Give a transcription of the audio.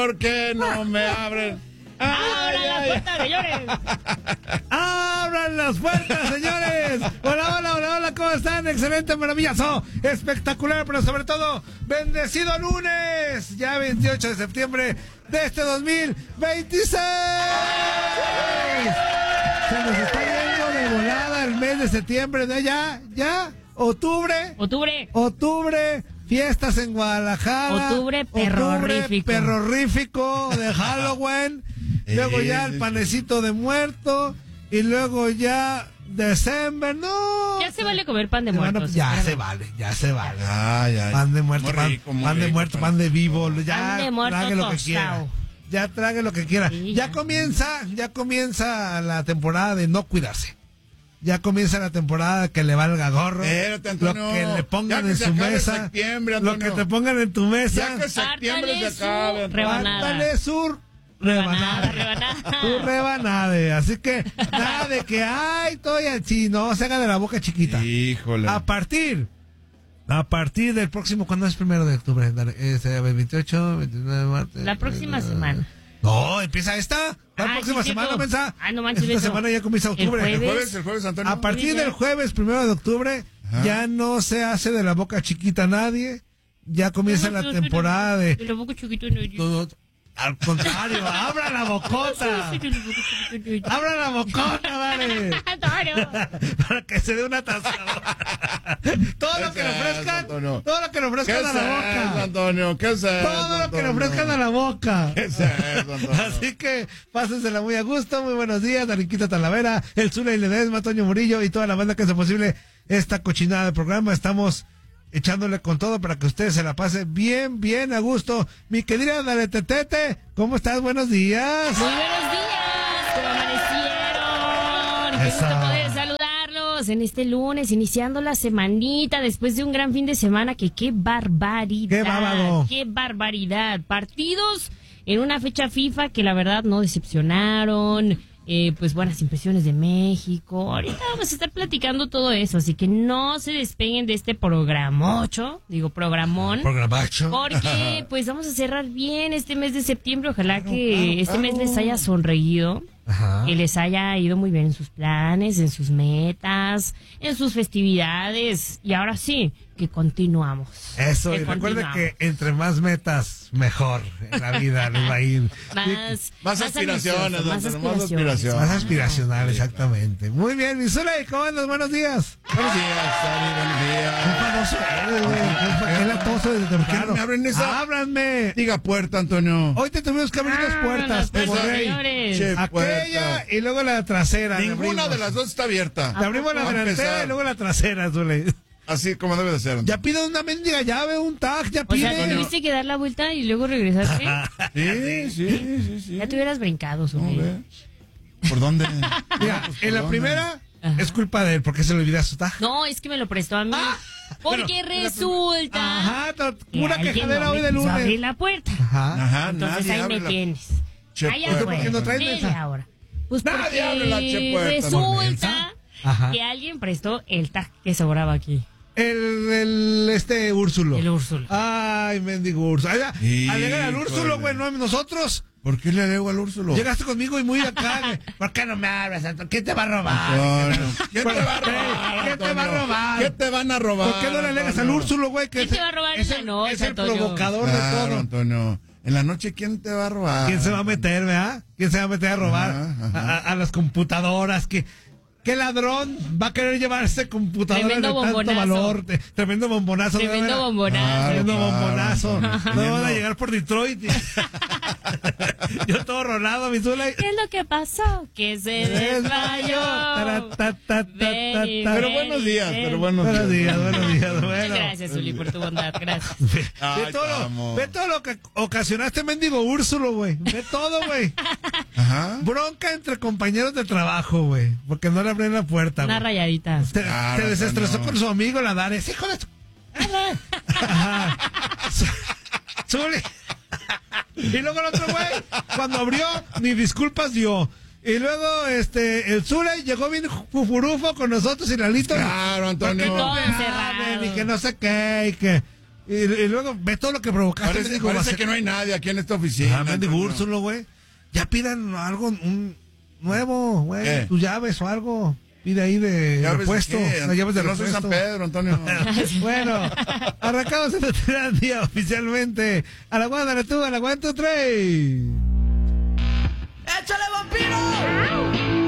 ¿por qué no me abren? ¡Abran las puertas, señores! ¡Abran las puertas, señores! Hola, hola, hola, hola, ¿cómo están? Excelente, maravilloso, espectacular, pero sobre todo, bendecido lunes, ya 28 de septiembre de este 2026. Se nos está yendo de volada el mes de septiembre, ¿no? Ya, octubre, fiestas en Guadalajara. Octubre perrorífico de Halloween. Luego ya el panecito de muerto. Y luego ya December, no. Ya se vale comer pan de muertos. Ya se vale. Ya. Pan de muerto, pan de muerto, pan de vivo. Ya pan de muerto trague lo que tostado. quiera. Ya trague lo que quiera. Sí, ya comienza la temporada de no cuidarse. Ya comienza la temporada que le valga gorro. Espérate, Antonio. Lo que le pongan en se su acabe mesa. septiembre, Lo Antonio. que te pongan en tu mesa. Ya que septiembre se acabe. Rebanada. Sur. Rebanada. Tu rebanade. Así que nada de que estoy así, no se haga de la boca chiquita. Híjole. A partir del próximo, ¿cuándo es 1 de octubre? 28, 29 martes. La próxima semana. No, empieza esta. La próxima semana comienza. No manches, esta semana ya comienza octubre. El jueves, Antonio. A partir del jueves 1 de octubre, ya no se hace de la boca chiquita nadie. Ya comienza la temporada de. La boca chiquita no. Al contrario, abra la bocota. Abra la bocota, vale. Para que se dé una tascadora. Todo lo que le ofrezcan a la boca. Antonio, ¿qué es eso? Todo lo que le ofrezcan a la boca. ¿Qué es eso, Antonio? Así que pásensela muy a gusto. Muy buenos días, Dariquita Talavera, el Zula y Ledesma, Toño Murillo y toda la banda que hace posible esta cochinada de programa. Estamos echándole con todo para que ustedes se la pasen bien a gusto. Mi querida Dale Tetete, ¿cómo estás? Buenos días. Muy buenos días, ¿cómo amanecieron? Qué gusto poder saludarlos en este lunes, iniciando la semanita después de un gran fin de semana que qué barbaridad. Qué bárbaro. Qué barbaridad. Partidos en una fecha FIFA que la verdad no decepcionaron. Pues buenas impresiones de México. Ahorita vamos a estar platicando todo eso, así que no se despeguen de este programacho, programón. Programacho. Porque pues vamos a cerrar bien este mes de septiembre. Ojalá que este mes les haya sonreído. Ajá. Que les haya ido muy bien en sus planes, en sus metas, en sus festividades. Y ahora sí, que continuamos. Eso, y recuerde que entre más metas, mejor en la vida les va a ir. Más aspiraciones, más aspiracional, exactamente. Muy bien, mi Zula, ¿cómo andas? Buenos días. Buenos días, Sari, buenos días. Qué famoso eres, güey. Qué latoso desde temprano. ¿No me abren esa? ¡Ábranme! Diga puerta, Antonio. Hoy te tuvimos que abrir las puertas, como rey. Che, Aquella y luego la trasera. Ninguna de las dos está abierta. Te abrimos la delantera y luego la trasera, Zula. Así como debe de ser. Ya pide una mendiga llave, un tag, ya O pide. sea, tuviste que dar la vuelta y luego regresarte. Sí. Ya te hubieras brincado, Zuli. ¿Por dónde? Mira, en la primera es culpa de él, porque se le olvida su tag. No, es que me lo prestó a mí. Porque resulta Ajá, que pura alguien quejadera no hoy me de quiso lunes. abrir la puerta. Ajá. Entonces nadie ahí abre me tienes. Che Allá puerta. fue. ¿Por qué no traes Media mensa? hora. Pues Nadie abre la che porque puerta, resulta Ajá. que alguien prestó el tag que sobraba aquí. El Úrsulo. El Úrsulo. Ay, mendigo Úrsulo. Alegar al Úrsulo, güey, no a nosotros. ¿Por qué le alego al Úrsulo? Llegaste conmigo y muy acá, güey. ¿Por qué no me hablas, Antonio? ¿Quién te va a robar? ¿Quién te va a robar? ¿Quién te va a robar? ¿Qué te van a robar? ¿Por qué no le alegas al Úrsulo, güey? ¿Quién te va a robar en la noche, es el Antonio? provocador de Claro, todo. Antonio. En la noche, ¿quién te va a robar? ¿Quién se va a meter, verdad? ¿Quién se va a meter a robar Ajá. a las computadoras? ¿Qué ladrón va a querer llevarse computadoras Tremendo de tanto bombonazo. valor? Tremendo bombonazo. Tremendo bombonazo. Tremendo bombonazo. Antonio. No van a llegar por Detroit. Yo todo rolado, mi Zula. ¿Qué es lo que pasó? Que se desmayó. Pero buenos días, Buenos días. Muchas Bueno. gracias, Zuli, por tu bondad. Gracias. Ve todo lo que ocasionaste, mendigo Úrsulo, güey. Ve todo, güey. Ajá. Bronca entre compañeros de trabajo, güey. Porque no le abren la puerta, Una güey. rayadita. Se desestresó con su amigo, la Dares. ¡Hijo de tu... Ajá. Zuli. Y luego el otro güey, cuando abrió, ni disculpas dio. Y luego, el Zula llegó bien fufurufo con nosotros y Lalito. Claro, Antonio. ¿Por qué no me Todo hablen? encerrado. Y que no sé qué, y que... Y luego ve todo lo que provocaste. Parece que no hay nadie aquí en esta oficina. Mendigo Úrsulo, güey. Ya pidan algo, un nuevo, güey. Tus llaves o algo. Pide ahí de repuesto. Las llaves de repuesto. No soy San Pedro, Antonio. Bueno, arrancamos el día oficialmente. A la guanda, dale tú, a la guanta, 3. ¡Échale, vampiro!